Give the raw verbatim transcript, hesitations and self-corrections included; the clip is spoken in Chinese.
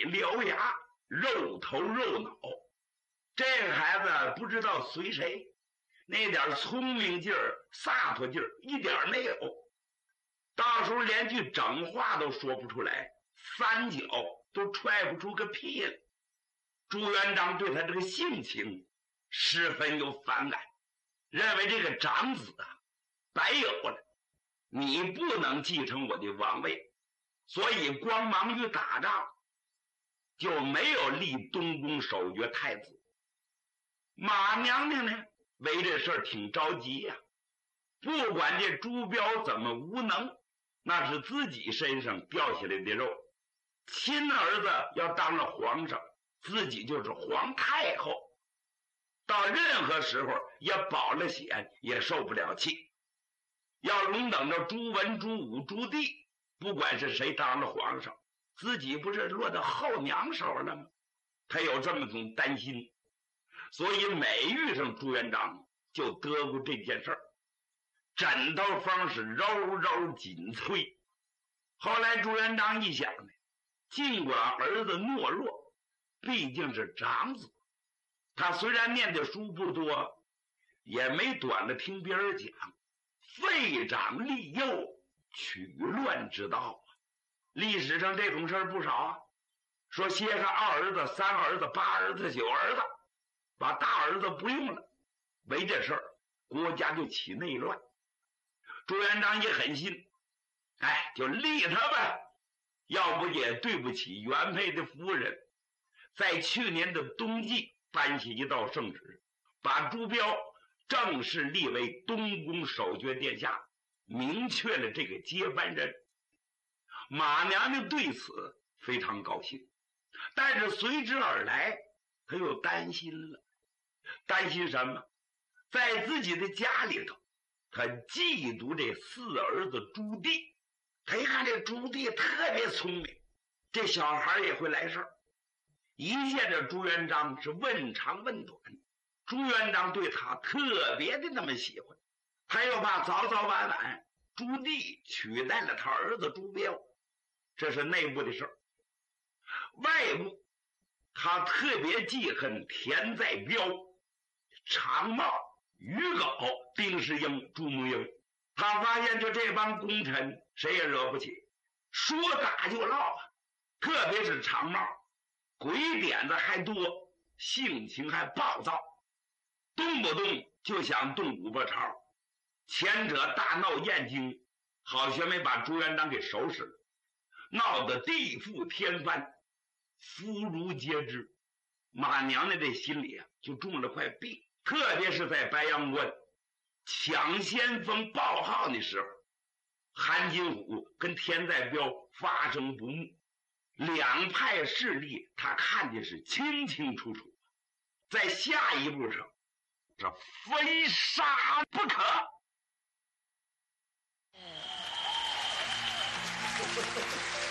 獠牙，肉头肉脑。这孩子不知道随谁，那点聪明劲儿、洒脱劲儿一点没有，到时候连句整话都说不出来，三脚都踹不出个屁来。朱元璋对他这个性情十分有反感，认为这个长子啊白有了，你不能继承我的王位，所以光忙于打仗，就没有立东宫守爵太子。马娘娘呢，为这事儿挺着急呀、啊。不管这朱标怎么无能，那是自己身上掉下来的肉。亲儿子要当了皇上，自己就是皇太后，到任何时候也保了险，也受不了气。要容等着朱文、朱武、朱棣，不管是谁当了皇上，自己不是落到后娘手了吗？他有这么种担心，所以每遇上朱元璋就得过这件事儿，枕头风是柔柔紧催。后来朱元璋一想呢，尽管儿子懦弱，毕竟是长子，他虽然念的书不多，也没短了听别人讲，废长立幼，取乱之道啊。历史上这种事儿不少啊，说歇个二儿子、三儿子、八儿子、九儿子，把大儿子不用了，为这事儿国家就起内乱。朱元璋也狠心，哎，就立他呗，要不也对不起原配的夫人。在去年的冬季颁下一道圣旨，把朱标正式立为东宫守爵殿下，明确了这个接班人。马娘娘对此非常高兴，但是随之而来，她又担心了。担心什么？在自己的家里头，她嫉妒这四儿子朱棣。她一看这朱棣特别聪明，这小孩也会来事儿。一见这朱元璋是问长问短，朱元璋对他特别的那么喜欢，他又怕早早晚晚朱棣取代了他儿子朱标，这是内部的事儿。外部他特别记恨田在彪、常茂、于镐、丁世英、朱木英。他发现就这帮功臣谁也惹不起，说打就闹啊，特别是常茂，鬼点子还多，性情还暴躁，动不动就想动五八朝。前者大闹燕京，好像没把朱元璋给收拾了，闹得地覆天翻，妇孺皆知。马娘娘这心里啊就中了块病，特别是在白阳关抢先锋报号的时候，韩金虎跟田在彪发生不睦，两派势力他看的是清清楚楚，在下一步上这非杀不可。